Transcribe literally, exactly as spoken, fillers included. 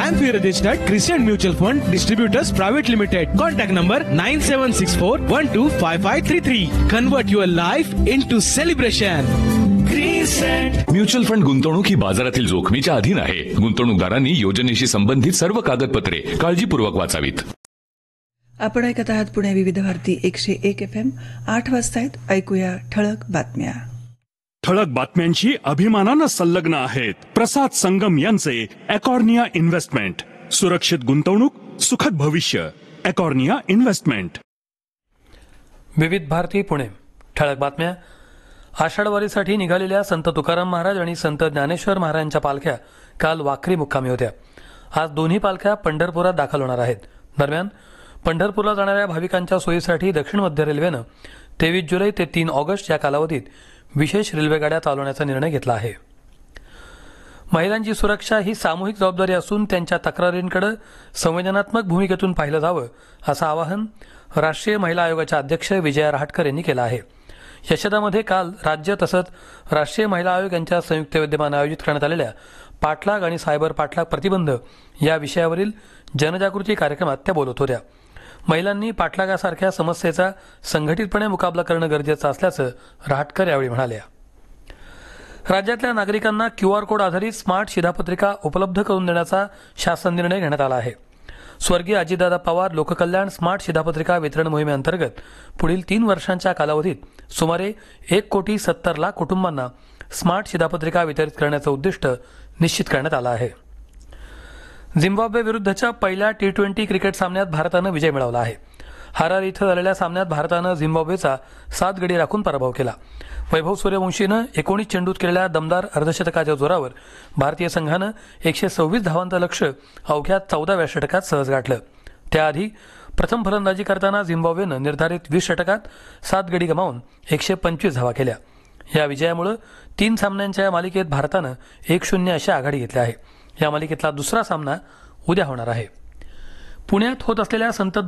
Amphi registered crescent mutual fund distributors private limited. Contact number nine seven six four one two five five three three. Convert your life into celebration. Mutual fund गुंतवणूक ही बाजारातील जोखमीच्या अधीन आहे. गुंतवणूकदारांनी योजनेशी संबंधित सर्व कागदपत्रे काळजीपूर्वक वाचावीत. आपण ऐकत आहात पुणे विविध भारती एकशे एक एफ एम. आठ वाजता आहेत. ऐकूया ठळक बातम्या. ठळक बातम्यांची अभिमानानं संलग्न आहेत प्रसाद संगम यांचे एकॉर्निया इन्व्हेस्टमेंट. सुरक्षित गुंतवणूक सुखद भविष्य. एकॉर्निया इन्व्हेस्टमेंट. विविध भारती पुणे. ठळक बातम्या. आषाढवारीसाठी निघालेल्या संत तुकाराम महाराज आणि संत ज्ञानेश्वर महाराजांच्या पालख्या काल वाखरी मुक्कामी होत्या. आज दोन्ही पालख्या पंढरपुरात दाखल होणार आहेत. दरम्यान पंढरपूरला जाणाऱ्या भाविकांच्या सोयीसाठी दक्षिण मध्य रेल्वेनं तेवीस जुलै ते तीन ऑगस्ट या कालावधीत विशेष रेल्वेगाड्या चालवण्याचा निर्णय घेतला आहे. महिलांची सुरक्षा ही सामूहिक जबाबदारी असून त्यांच्या तक्रारींकडे संवेदनात्मक भूमिकेतून पाहिलं जावं असं आवाहन राष्ट्रीय महिला आयोगाच्या अध्यक्ष विजया रहाटकर यांनी केलं आहे. यशदामध्ये काल राज्य तसंच राष्ट्रीय महिला आयोग यांच्या संयुक्त विद्यमानं आयोजित करण्यात आलेल्या पाठलाग आणि सायबर पाठलाग प्रतिबंध या विषयावरील जनजागृती कार्यक्रमात त्या बोलत होत्या. महिलांनी पाठलागासारख्या समस्येचा संघटितपणे मुकाबला करणं गरजेचं असल्याचं रहाटकर यावेळी म्हणाल्या. राज्यातल्या नागरिकांना क्यू आर कोड आधारित स्मार्ट शिधापत्रिका उपलब्ध करून देण्याचा शासन निर्णय घेण्यात आला आहे. स्वर्गीय अजितदादा पवार लोककल्याण स्मार्ट शिधापत्रिका वितरण मोहिमेअंतर्गत पुढील तीन वर्षांच्या कालावधीत सुमारे एक कोटी सत्तर लाख कुटुंबांना स्मार्ट शिधापत्रिका वितरित करण्याचं उद्दिष्ट निश्चित करण्यात आलं आहे. झिम्बाब्वे विरुद्धच्या पहिल्या टी ट्वेंटी क्रिकेट सामन्यात भारतानं विजय मिळवला आहे. हरारे इथं झालेल्या सामन्यात भारतानं झिम्बाब्वेचा सात गडी राखून पराभव केला. वैभव सूर्यवंशीनं एकोणीस चेंडूत केलेल्या दमदार अर्धशतकाच्या जोरावर भारतीय संघानं एकशे सव्वीस धावांचं लक्ष्य अवघ्या चौदाव्या षटकात सहज गाठलं. त्याआधी प्रथम फलंदाजी करताना झिम्बाब्वेनं निर्धारित वीस षटकात सात गडी गमावून एकशे पंचवीस धावा केल्या. या विजयामुळे तीन सामन्यांच्या या मालिकेत भारतानं एक शून्य अशी आघाडी घेतली आहे. या मालिकेतला दुसरा सामना उद्या होणार आहे. पुण्यात होत असलेल्या संत